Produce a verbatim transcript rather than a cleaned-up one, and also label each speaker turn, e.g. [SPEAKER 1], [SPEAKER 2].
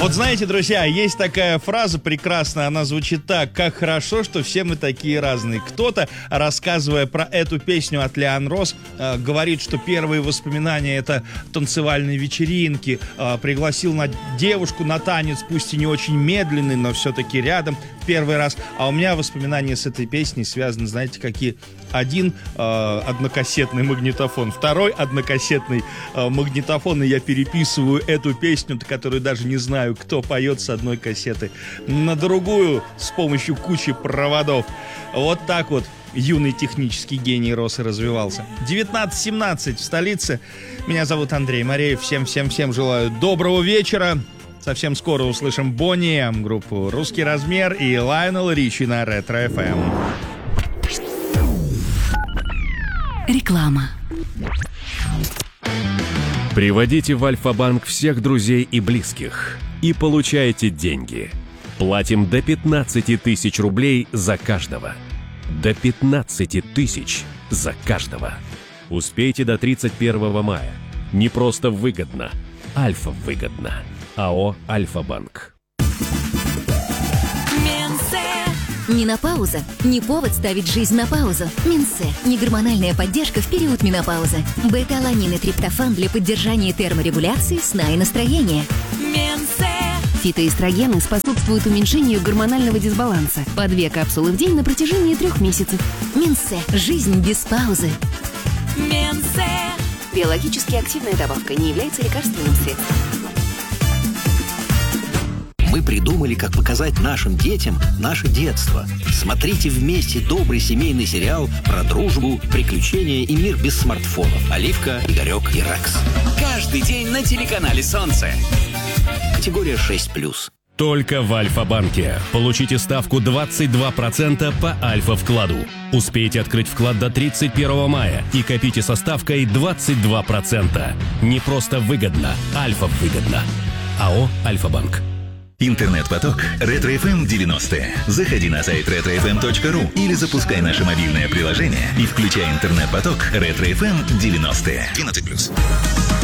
[SPEAKER 1] Вот знаете, друзья, есть такая фраза прекрасная, она звучит так: как хорошо, что все мы такие разные. Кто-то, рассказывая про эту песню от Лиан Росс, э, говорит, что первые воспоминания — это танцевальные вечеринки, э, пригласил на девушку на танец, пусть и не очень медленный, но все-таки рядом в первый раз. А у меня воспоминания с этой песней связаны, знаете, какие? Один э, однокассетный магнитофон, второй однокассетный э, магнитофон, и я переписываю эту песню, которую даже не знаю, кто поет, с одной кассеты на другую с помощью кучи проводов. Вот так вот юный технический гений Росс развивался. девятнадцать семнадцать в столице. Меня зовут Андрей Мореев. Всем-всем-всем желаю доброго вечера. Совсем скоро услышим Бонни Эм, группу «Русский размер» и Лайонел Ричи на Ретро эф эм.
[SPEAKER 2] Реклама.
[SPEAKER 3] Приводите в Альфа-банк всех друзей и близких и получайте деньги. Платим до пятнадцати тысяч рублей за каждого. До пятнадцати тысяч за каждого. Успейте до тридцать первого мая. Не просто выгодно, Альфа выгодно. АО «Альфа-банк».
[SPEAKER 2] Менопауза – не повод ставить жизнь на паузу. Минсе – негормональная поддержка в период менопаузы. Бета-аланин и триптофан для поддержания терморегуляции, сна и настроения. Минсе. Фитоэстрогены способствуют уменьшению гормонального дисбаланса. По две капсулы в день на протяжении трех месяцев. Минсе – жизнь без паузы. Минсе. Биологически активная добавка, не является лекарственным средством.
[SPEAKER 4] Мы придумали, как показать нашим детям наше детство. Смотрите вместе добрый семейный сериал про дружбу, приключения и мир без смартфонов. Оливка, Игорек и Рекс.
[SPEAKER 5] Каждый день на телеканале «Солнце».
[SPEAKER 4] Категория шесть плюс.
[SPEAKER 3] Только в Альфа-банке. Получите ставку двадцать два процента по Альфа-вкладу. Успейте открыть вклад до тридцать первого мая и копите со ставкой двадцать два процента. Не просто выгодно, Альфа выгодно. АО «Альфа-банк».
[SPEAKER 6] Интернет-поток Ретро эф эм девяносто. Заходи на сайт ретро эф эм точка ру или запускай наше мобильное приложение и включай интернет-поток Ретро эф эм девяносто. двенадцать плюс.